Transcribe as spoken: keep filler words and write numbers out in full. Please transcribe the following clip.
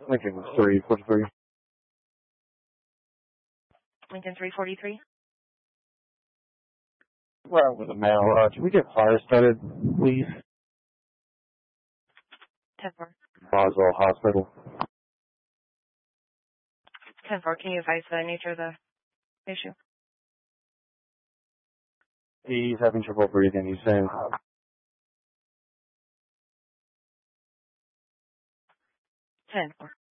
Lincoln three forty-three. Lincoln three forty-three. Right with a mail. Uh, can we get fire started, please? ten four. Roswell Hospital. ten four. Can you advise the nature of the issue? He's having trouble breathing. He's saying. ten four.